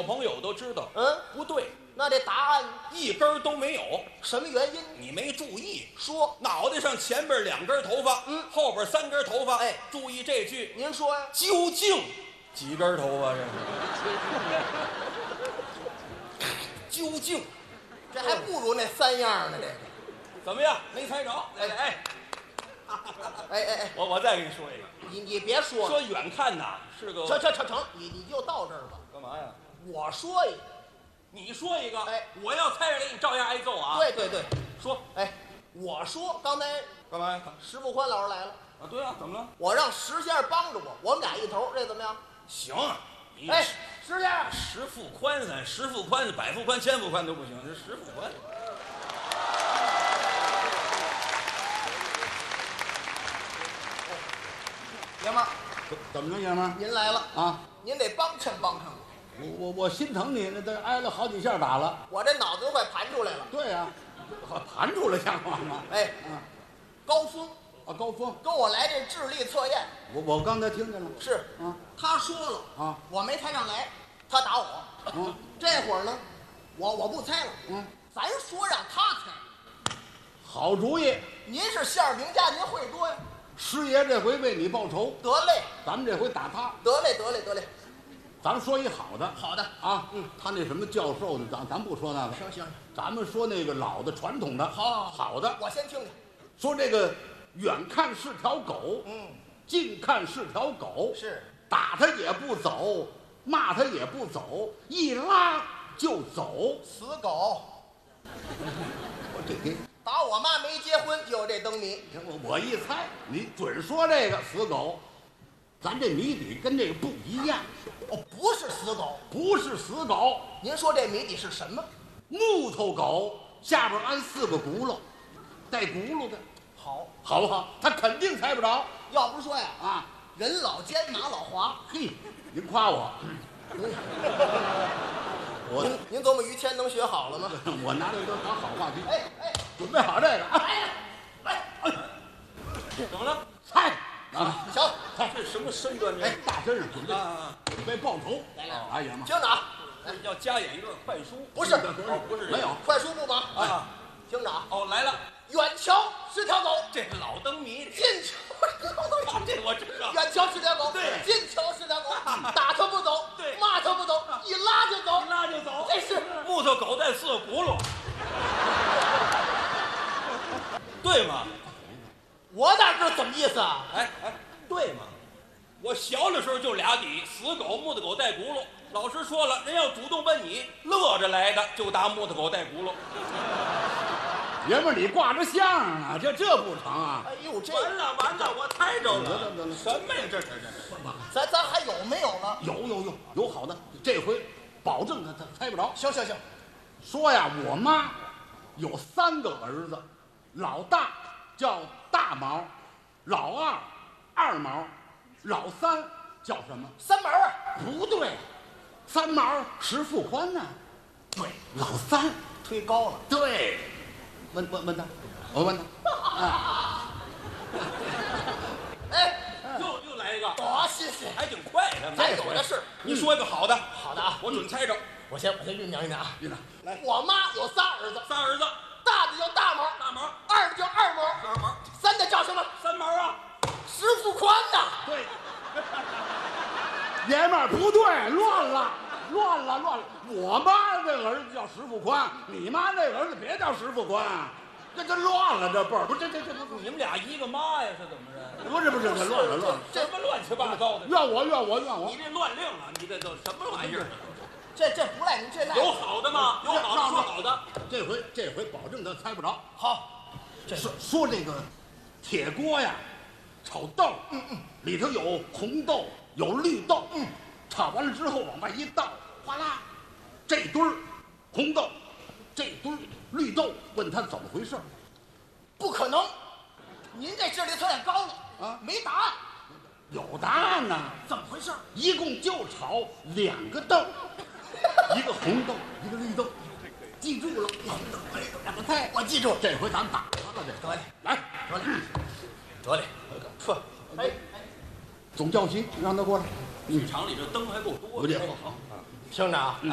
朋友都知道，不对， 那这答案一根儿都没有。 什么原因？ 你没注意， 说， 脑袋上前边2根头发，后边3根头发。 哎， 注意这句， 您说呀？ 究竟几根头发？这是究竟， 这还不如那3样呢。这个怎么样？没猜着？ 哎， 我再给你说一个。 你别说了， 说远看呐是个成，你就到这儿吧。 干嘛呀？ 我说一个， 你说一个， 哎， 我要猜着了，你照样挨揍啊！ 对， 说， 哎，我说刚才干嘛呀？ 石富宽老师来了啊，对啊，怎么了？ 我让石先生帮着我们俩一头，这怎么样？ 行，你哎，石先生， 石富宽，石富宽、百富宽、千富宽都不行，这石富宽。 爷们儿， 怎么着，爷们儿？ 您来了啊！ 您得帮衬帮衬我心疼你，那都挨了好几下打了。 我这脑子都快盘出来了。 对呀，盘出来像话吗？ 哎，高峰啊，高峰跟我来这智力测验， 我刚才听见了。 是啊， 他说了啊， 我没猜上来，他打我。这会儿呢，我不猜了。咱说让他猜。 好主意， 您是相声名家，您会多呀。 师爷这回为你报仇， 得嘞， 咱们这回打他。 得嘞。 咱们说一好的。 好的啊，他那什么教授的，咱不说那个。 行， 咱们说那个老的传统的。好的。 我先听听。 说这个远看是条狗，近看是条狗， 是打他也不走，骂他也不走，一拉就走。 死狗， 我这打我妈没结婚就有这灯谜。 我一猜，你准说这个死狗，咱这谜底跟这个不一样。 哦，不是死狗， 不是死狗， 您说这谜底是什么？ 木头狗下边安4个轱辘，带轱辘的，好不好？他肯定猜不着。 要不说呀， 啊， 人老奸马老滑。 嘿，您夸我， 您琢磨于谦能学好了吗？ 我拿这都当好话题。 哎， 准备好这个啊！ 来， 怎么了？ 猜啊！ 行， 这什么身段？ 哎，大身上准备报仇。 来， 哎呀妈！ 听着啊， 要加演一段快书？ 不是， 不是， 没有快书不忙啊。 听着啊， 来了， 远瞧是条狗， 这老灯谜， 近瞧这我知道。 远瞧是条狗， 对， 近瞧是条狗，打它不走， 对， 骂它不走，一拉就走，这是木头狗带4个轱辘，对吗？ 我哪知道怎么意思啊？ 哎，对吗？我小的时候就俩底，死狗、木头狗带轱辘。老师说了，人要主动问你，乐着来的就答木头狗带轱辘。 爷们儿，你挂着相呢，这不成啊！ 哎呦，这完了，我猜着了。 得了什么呀？这咱还有没有了？ 有好的，这回保证他猜不着。 行， 说呀，我妈有3个儿子，老大叫大毛，老二二毛，老三叫什么？ 三毛啊？ 不对，三毛石富宽呢？对，老三忒高了。 对，问他，我问他。 哎， 又来一个， 谢谢， 还挺快的。 咱有的是。 你说一个好的， 好的啊， 我准猜着。 我先酝酿啊。 院长， 来，我妈有仨儿子，大的叫大毛，二的叫二毛，三的叫什么？ 三毛啊， 石富宽呐。 对，爷们儿不对，乱了。我妈那儿子叫石富宽，你妈那儿子别叫石富宽，这乱了，这辈儿不这你们俩一个妈呀？是怎么着？ 不是，这乱了， 什么乱七八糟的？ 怨我！ 你这乱令啊！你这都什么玩意儿？ 这不赖您，这赖有好的吗？有好的说好的。 这回保证他猜不着。 好， 说这个铁锅呀，炒豆，里头有红豆，有绿豆，炒完了之后往外一倒，哗啦，这堆儿红豆，这堆儿绿豆，问他怎么回事？ 不可能，您这智力测验高了啊， 没答案。 有答案呢， 怎么回事？ 一共就炒2个豆，一个红豆，一个绿豆，记住了，红豆绿豆2个菜， 我记住。 这回咱打他了，这得嘞， 来， 得嘞，呵，哎， 总教习让他过来。 剧场里这灯还够多的。 好， 听着啊。